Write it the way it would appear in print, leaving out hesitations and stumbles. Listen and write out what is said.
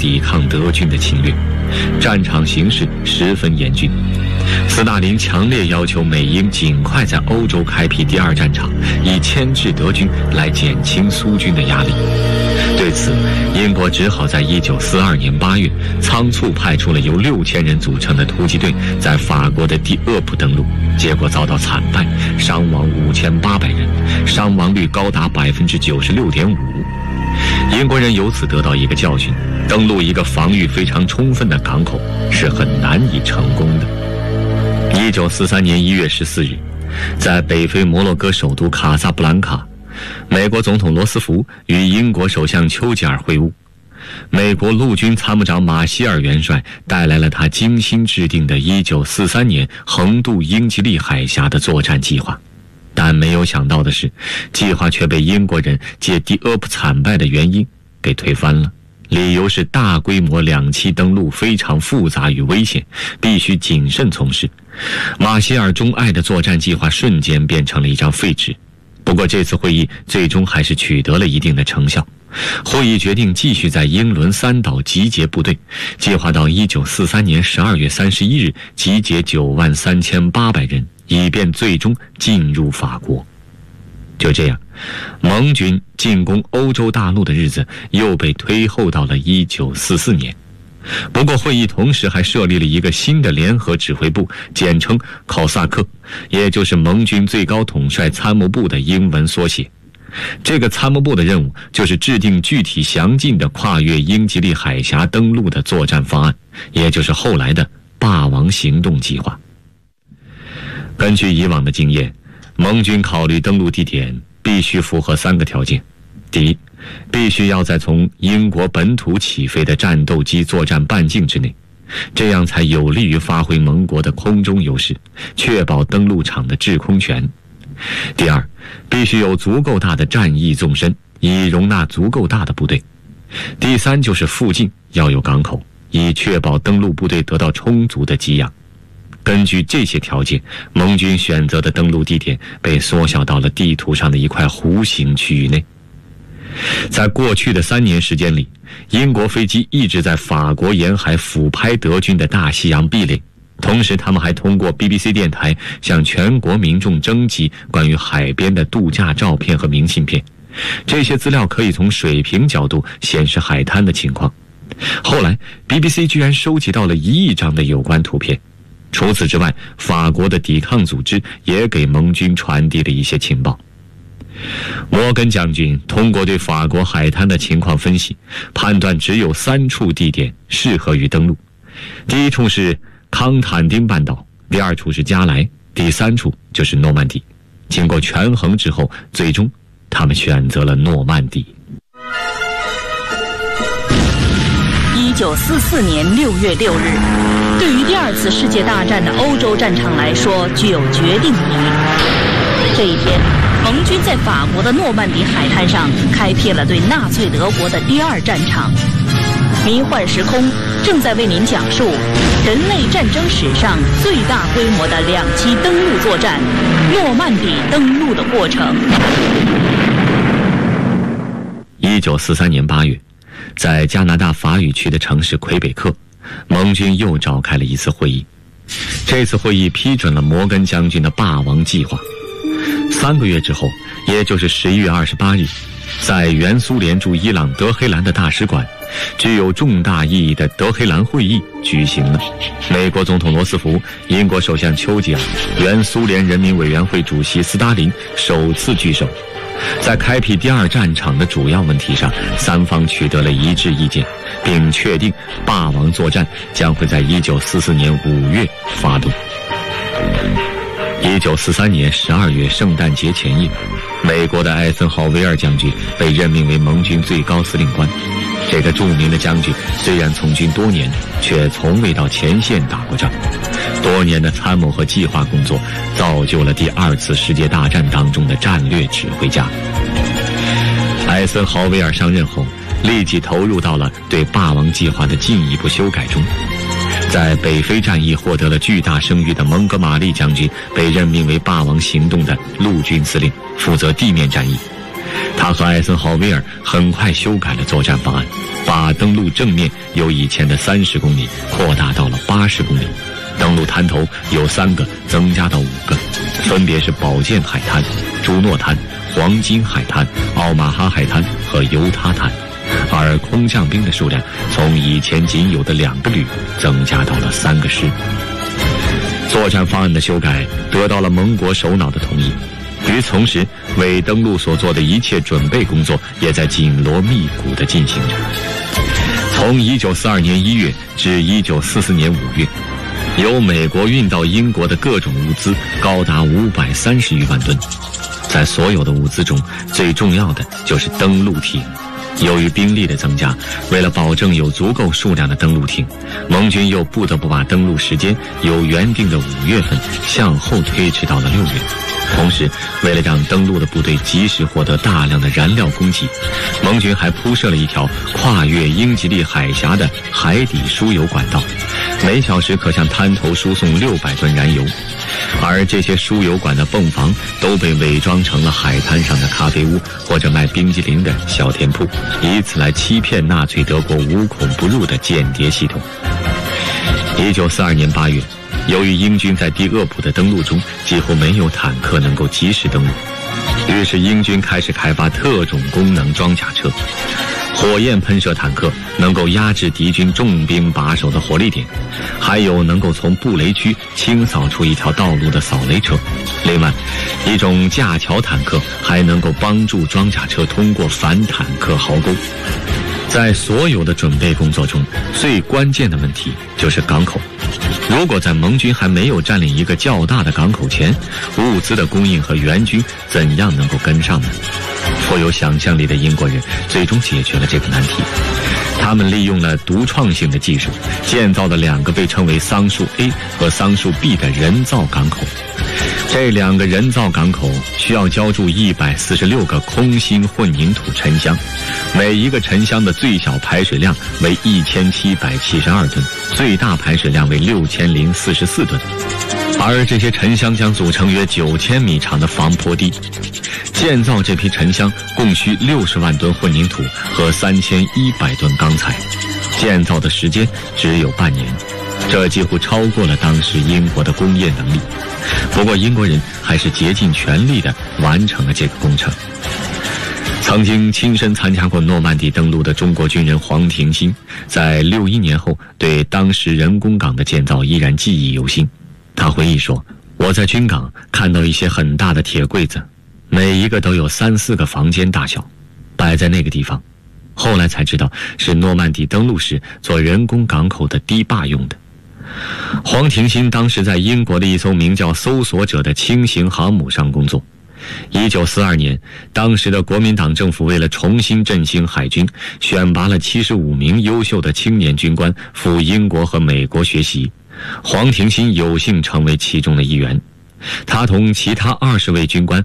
抵抗德军的侵略，战场形势十分严峻。斯大林强烈要求美英尽快在欧洲开辟第二战场，以牵制德军来减轻苏军的压力。对此，英国只好在1942年8月仓促派出了由6000人组成的突击队，在法国的第厄普登陆，结果遭到惨败，伤亡5800人，伤亡率高达96.5%。英国人由此得到一个教训：登陆一个防御非常充分的港口是很难以成功的。1943年1月14日，在北非摩洛哥首都卡萨布兰卡，美国总统罗斯福与英国首相丘吉尔会晤。美国陆军参谋长马歇尔元帅带来了他精心制定的1943年横渡英吉利海峡的作战计划，但没有想到的是，计划却被英国人借第厄普惨败的原因给推翻了。理由是大规模两栖登陆非常复杂与危险，必须谨慎从事。马歇尔钟爱的作战计划瞬间变成了一张废纸。不过这次会议最终还是取得了一定的成效。会议决定继续在英伦三岛集结部队，计划到1943年12月31日集结93800人，以便最终进入法国。就这样，盟军进攻欧洲大陆的日子又被推后到了1944年。不过会议同时还设立了一个新的联合指挥部，简称考萨克，也就是盟军最高统帅参谋部的英文缩写。这个参谋部的任务就是制定具体详尽的跨越英吉利海峡登陆的作战方案，也就是后来的霸王行动计划。根据以往的经验，盟军考虑登陆地点必须符合3个条件：第一，必须要在从英国本土起飞的战斗机作战半径之内，这样才有利于发挥盟国的空中优势，确保登陆场的制空权；第二，必须有足够大的战役纵深，以容纳足够大的部队；第三，就是附近要有港口，以确保登陆部队得到充足的给养。根据这些条件，盟军选择的登陆地点被缩小到了地图上的一块弧形区域内。在过去的3年时间里，英国飞机一直在法国沿海俯拍德军的大西洋壁垒，同时他们还通过 BBC 电台向全国民众征集关于海边的度假照片和明信片。这些资料可以从水平角度显示海滩的情况。后来 BBC 居然收集到了1亿张的有关图片。除此之外，法国的抵抗组织也给盟军传递了一些情报。摩根将军通过对法国海滩的情况分析，判断只有3处地点适合于登陆。第一处是康坦丁半岛，第2处是加莱，第3处就是诺曼底。经过权衡之后，最终他们选择了诺曼底。 1944年6月6日，对于第2次世界大战的欧洲战场来说具有决定意义。这一天，盟军在法国的诺曼底海滩上开辟了对纳粹德国的第2战场。迷幻时空正在为您讲述人类战争史上最大规模的两栖登陆作战——诺曼底登陆的过程。 1943年8月，在加拿大法语区的城市魁北克，盟军又召开了一次会议。这次会议批准了摩根将军的霸王计划。3个月之后，也就是11月28日，在原苏联驻伊朗德黑兰的大使馆，具有重大意义的德黑兰会议举行了。美国总统罗斯福、英国首相丘吉尔、原苏联人民委员会主席斯大林首次聚首。在开辟第2战场的主要问题上，3方取得了一致意见，并确定霸王作战将会在1944年5月发动。1943年12月圣诞节前夜，美国的艾森豪威尔将军被任命为盟军最高司令官。这个著名的将军虽然从军多年，却从未到前线打过仗。多年的参谋和计划工作造就了第2次世界大战当中的战略指挥家。艾森豪威尔上任后，立即投入到了对霸王计划的进一步修改中。在北非战役获得了巨大声誉的蒙哥马利将军被任命为霸王行动的陆军司令，负责地面战役。他和艾森豪威尔很快修改了作战方案， 把登陆正面由以前的30公里扩大到了80公里，登陆滩头由3个增加到5个，分别是宝剑海滩、朱诺滩、黄金海滩、奥马哈海滩和犹他滩，而空降兵的数量从以前仅有的2个旅增加到了3个师。作战方案的修改得到了盟国首脑的同意，与此同时，为登陆所做的一切准备工作也在紧锣密鼓地进行着。从1942年1月至1944年5月，由美国运到英国的各种物资高达530余万吨。在所有的物资中，最重要的就是登陆艇。由于兵力的增加，为了保证有足够数量的登陆艇，盟军又不得不把登陆时间由原定的5月份向后推迟到了6月。同时，为了让登陆的部队及时获得大量的燃料供给，盟军还铺设了一条跨越英吉利海峡的海底输油管道，每小时可向滩头输送600吨燃油。而这些输油管的泵房都被伪装成了海滩上的咖啡屋或者卖冰激凌的小店铺，以此来欺骗纳粹德国无孔不入的间谍系统。1942年8月，由于英军在第鄂浦的登陆中几乎没有坦克能够及时登陆，于是英军开始开发特种功能装甲车。火焰喷射坦克能够压制敌军重兵把守的火力点，还有能够从布雷区清扫出一条道路的扫雷车。另外，一种架桥坦克还能够帮助装甲车通过反坦克壕沟。在所有的准备工作中，最关键的问题就是港口。如果在盟军还没有占领一个较大的港口前，物资的供应和援军怎样能够跟上呢？富有想象力的英国人最终解决了这个难题。他们利用了独创性的技术，建造了2个被称为桑树 A 和桑树 B 的人造港口。这2个人造港口需要浇筑146个空心混凝土沉箱，每一个沉箱的最小排水量为1772吨，最大排水量为6044吨。而这些沉箱将组成约9000米长的防坡堤。建造这批沉箱共需60万吨混凝土和3100吨钢材，建造的时间只有半年，这几乎超过了当时英国的工业能力。不过英国人还是竭尽全力地完成了这个工程。曾经亲身参加过诺曼底登陆的中国军人黄廷新，在61年后对当时人工港的建造依然记忆犹新。他回忆说，我在军港看到一些很大的铁柜子，每一个都有3、4个房间大小，摆在那个地方。后来才知道是诺曼底登陆时做人工港口的堤坝用的。黄廷新当时在英国的一艘名叫搜索者的轻型航母上工作。1942年，当时的国民党政府为了重新振兴海军，选拔了75名优秀的青年军官赴英国和美国学习。黄廷新有幸成为其中的一员，他同其他20位军官